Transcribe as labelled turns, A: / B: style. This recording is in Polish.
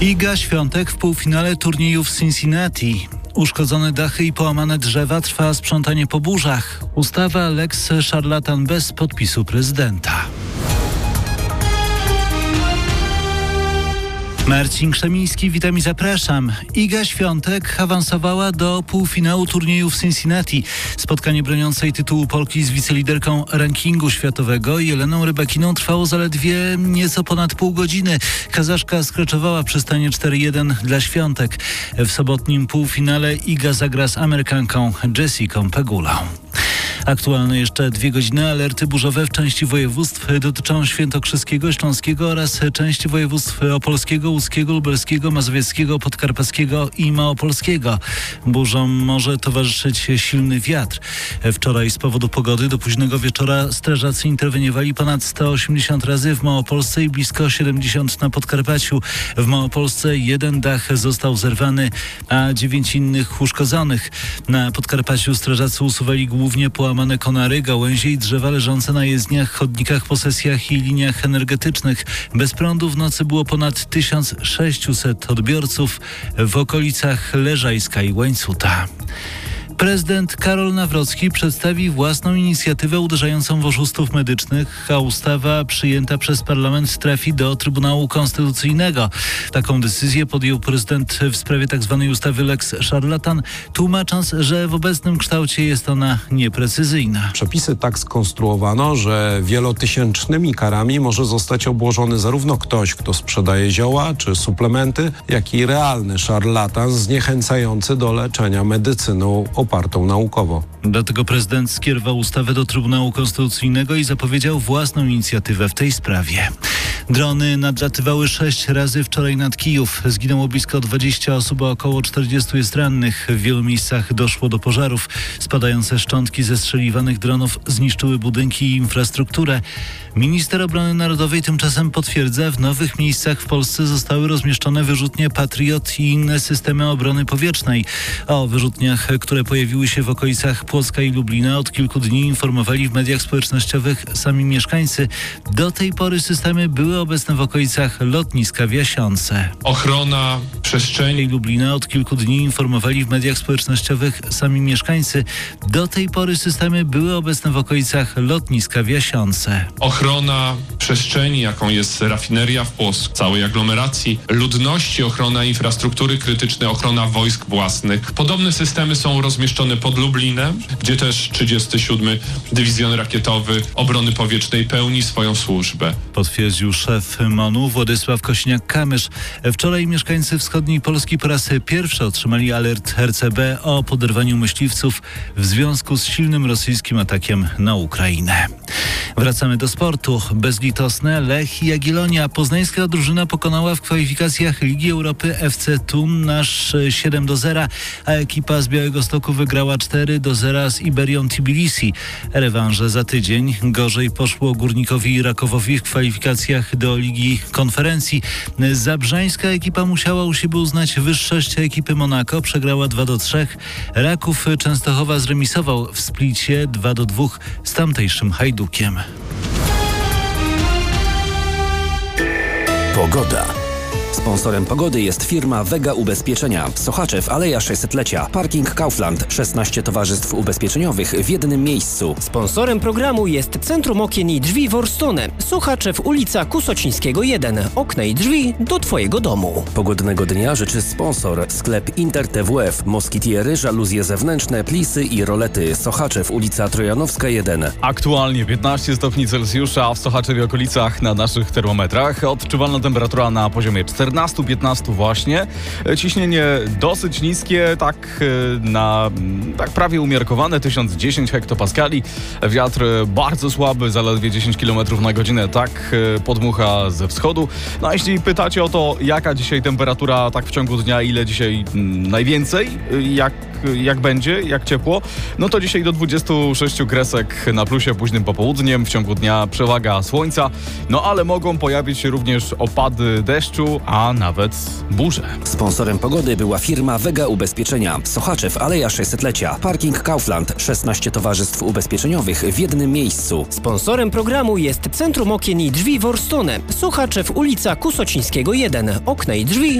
A: Iga Świątek w półfinale turnieju w Cincinnati. Uszkodzone dachy i połamane drzewa, trwa sprzątanie po burzach. Ustawa Lex Szarlatan bez podpisu prezydenta. Marcin Krzemiński, witam i zapraszam. Iga Świątek awansowała do półfinału turnieju w Cincinnati. Spotkanie broniącej tytułu Polki z wiceliderką rankingu światowego Jeleną Rybakiną trwało zaledwie nieco ponad pół godziny. Kazaszka skreczowała przy stanie 4-1 dla Świątek. W sobotnim półfinale Iga zagra z Amerykanką Jessicą Pegulą. Aktualne jeszcze 2 godziny. Alerty burzowe w części województw dotyczą świętokrzyskiego, śląskiego oraz części województw opolskiego, łódzkiego, lubelskiego, mazowieckiego, podkarpackiego i małopolskiego. Burzom może towarzyszyć silny wiatr. Wczoraj z powodu pogody do późnego wieczora strażacy interweniowali ponad 180 razy w Małopolsce i blisko 70 na Podkarpaciu. W Małopolsce 1 dach został zerwany, a 9 innych uszkodzonych. Na Podkarpaciu strażacy usuwali głównie połamane konary, gałęzie i drzewa leżące na jezdniach, chodnikach, posesjach i liniach energetycznych. Bez prądu w nocy było ponad 1600 odbiorców w okolicach Leżajska i Łańcuta. Prezydent Karol Nawrocki przedstawi własną inicjatywę uderzającą w oszustów medycznych, a ustawa przyjęta przez parlament trafi do Trybunału Konstytucyjnego. Taką decyzję podjął prezydent w sprawie tzw. ustawy Lex Szarlatan, tłumacząc, że w obecnym kształcie jest ona nieprecyzyjna.
B: Przepisy tak skonstruowano, że wielotysięcznymi karami może zostać obłożony zarówno ktoś, kto sprzedaje zioła czy suplementy, jak i realny szarlatan zniechęcający do leczenia medycyną opartą naukowo.
A: Dlatego prezydent skierował ustawę do Trybunału Konstytucyjnego i zapowiedział własną inicjatywę w tej sprawie. Drony nadlatywały 6 razy wczoraj nad Kijów. Zginęło blisko 20 osób, a około 40 jest rannych. W wielu miejscach doszło do pożarów. Spadające szczątki zestrzeliwanych dronów zniszczyły budynki i infrastrukturę. Minister Obrony Narodowej tymczasem potwierdza, w nowych miejscach w Polsce zostały rozmieszczone wyrzutnie Patriot i inne systemy obrony powietrznej. O wyrzutniach, które pojawiły się w okolicach Płocka i Lublina, od kilku dni informowali w mediach społecznościowych sami mieszkańcy. Do tej pory systemy były obecne w okolicach lotniska w Jasionce.
C: Ochrona przestrzeni
A: Lublina od kilku dni informowali w mediach społecznościowych sami mieszkańcy. Do tej pory systemy były obecne w okolicach lotniska w Jasionce.
C: Ochrona przestrzeni, jaką jest rafineria w Płocku, całej aglomeracji, ludności, ochrona infrastruktury krytycznej, ochrona wojsk własnych. Podobne systemy są rozmieszczone pod Lublinem, gdzie też 37. Dywizjon Rakietowy Obrony Powietrznej pełni swoją służbę.
A: Potwierdził szef MON-u Władysław Kosiniak-Kamysz. Wczoraj mieszkańcy wschodniej Polski po raz pierwszy otrzymali alert RCB o poderwaniu myśliwców w związku z silnym rosyjskim atakiem na Ukrainę. Wracamy do sportu. Bezlitosne Lech i Jagiellonia. Poznańska drużyna pokonała w kwalifikacjach Ligi Europy FC Thun nasz 7-0, a ekipa z Białegostoku wygrała 4-0 z Iberią Tbilisi. Rewanże za tydzień. Gorzej poszło Górnikowi i Rakowowi w kwalifikacjach do Ligi Konferencji. Zabrzańska ekipa musiała u siebie uznać wyższość ekipy Monako. Przegrała 2-3. Raków Częstochowa zremisował w Splicie 2-2 z tamtejszym Hajdukiem.
D: Pogoda. Sponsorem pogody jest firma Vega Ubezpieczenia. Sochaczew, Aleja 600-lecia. Parking Kaufland. 16 towarzystw ubezpieczeniowych w jednym miejscu.
E: Sponsorem programu jest Centrum Okien i Drzwi Worstone. Sochaczew, ulica Kusocińskiego 1. Okna i drzwi do Twojego domu.
D: Pogodnego dnia życzy sponsor. Sklep Inter TWF. Moskitiery, żaluzje zewnętrzne, plisy i rolety. Sochaczew, ulica Trojanowska 1.
F: Aktualnie 15 stopni Celsjusza w Sochaczewie i okolicach na naszych termometrach. Odczuwalna temperatura na poziomie 14-15 właśnie. Ciśnienie dosyć niskie, tak prawie umiarkowane, 1010 hektopaskali. Wiatr bardzo słaby, zaledwie 10 km na godzinę, tak podmucha ze wschodu. No a jeśli pytacie o to, jaka dzisiaj temperatura tak w ciągu dnia, ile dzisiaj najwięcej, jak będzie, jak ciepło, no to dzisiaj do 26 kresek na plusie późnym popołudniem, w ciągu dnia przewaga słońca, no ale mogą pojawić się również opady deszczu, a nawet burze.
D: Sponsorem pogody była firma Vega Ubezpieczenia. Sochaczew, Aleja 600-lecia. Parking Kaufland. 16 towarzystw ubezpieczeniowych w jednym miejscu.
E: Sponsorem programu jest Centrum Okien i Drzwi Worstone. Sochaczew, ulica Kusocińskiego 1. Okna i drzwi